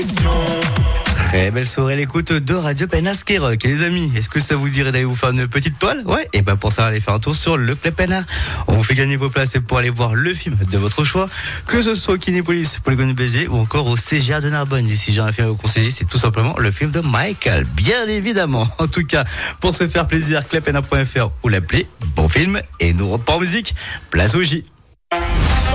Très belle soirée à l'écoute de Radio Pénard Skyrock. Et les amis, est-ce que ça vous dirait d'aller vous faire une petite toile? Ouais, et ben pour ça, allez faire un tour sur le Club Pénard. On vous fait gagner vos places pour aller voir le film de votre choix, que ce soit au Kinépolis, Polygone Baiser ou encore au CGR de Narbonne. Ici, j'ai un film à vous conseiller, c'est tout simplement le film de Michael, bien évidemment. En tout cas, pour se faire plaisir, clubpénard.fr ou l'appli. Bon film, et nous repart en musique. Place au J.